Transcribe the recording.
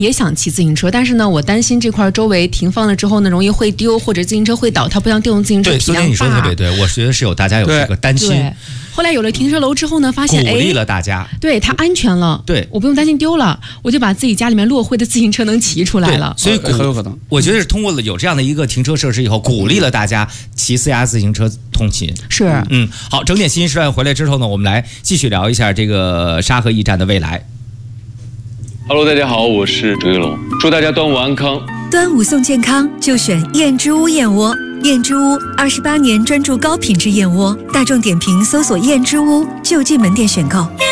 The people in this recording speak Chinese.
也想骑自行车，但是呢，我担心这块周围停放了之后呢，容易会丢或者自行车会倒，它不像电动自行车对， 体量大。 昨天你说的特别对，我觉得是大家有这个担心。 对，后来有了停车楼之后呢，发现鼓励了大家， 对它安全了， 对我不用担心丢了，我就把自己家里面落灰的自行车能骑出来了。 所以很有可能， 我觉得是通过了有这样的一个停车设施以后，鼓励了大家骑私家自行车通勤。 是， 好，整点新时段回来之后呢，我们来继续聊一下这个沙河驿站的未来。 Hello， 大家好，我是周一龙，祝大家端午安康。 端午送健康，就选燕之屋燕窝。燕之屋28年专注高品质燕窝，大众点评搜索燕之屋就近门店选购。